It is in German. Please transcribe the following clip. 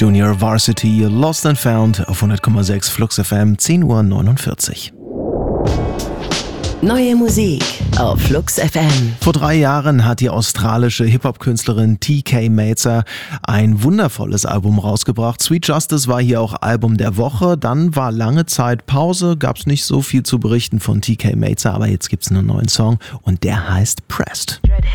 Junior Varsity, Lost and Found auf 100,6 Flux FM, 10:49 Uhr. Neue Musik auf Flux FM. Vor 3 Jahren hat die australische Hip-Hop-Künstlerin TK Mazer ein wundervolles Album rausgebracht. Sweet Justice war hier auch Album der Woche. Dann war lange Zeit Pause, gab es nicht so viel zu berichten von TK Mazer, aber jetzt gibt es einen neuen Song und der heißt Pressed.